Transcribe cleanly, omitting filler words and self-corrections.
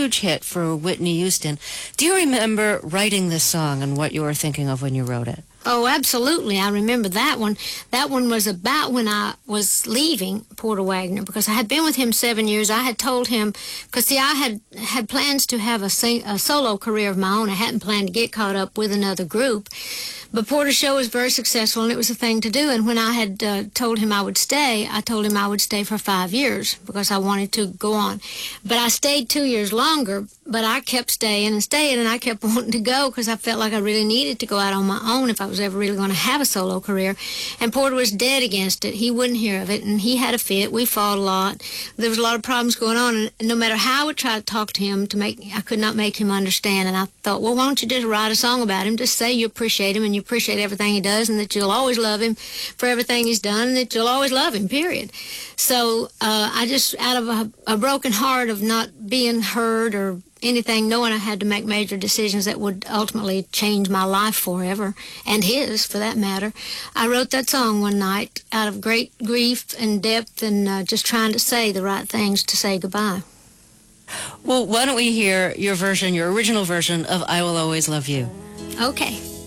huge hit for Whitney Houston. Do you remember writing this song and what you were thinking of when you wrote it? Oh, absolutely. I remember that one. That one was about when I was leaving Porter Wagoner, because I had been with him 7 years. I had told him, because see, I had plans to have a solo career of my own. I hadn't planned to get caught up with another group. But Porter's show was very successful, and it was a thing to do. And when I had told him I would stay, I told him I would stay for 5 years because I wanted to go on. But I stayed 2 years longer, but I kept staying, and I kept wanting to go because I felt like I really needed to go out on my own if I was ever really going to have a solo career. And Porter was dead against it. He wouldn't hear of it, and he had a fit. We fought a lot. There was a lot of problems going on, and no matter how I would try to talk to him, I could not make him understand. And I thought, well, why don't you just write a song about him? Just say you appreciate him and you appreciate everything he does, and that you'll always love him for everything he's done, and that you'll always love him, period. So I just, out of a broken heart of not being heard or anything, knowing I had to make major decisions that would ultimately change my life forever, and his, for that matter, I wrote that song one night out of great grief and depth and just trying to say the right things to say goodbye. Well, why don't we hear your version, your original version of I Will Always Love You? Okay.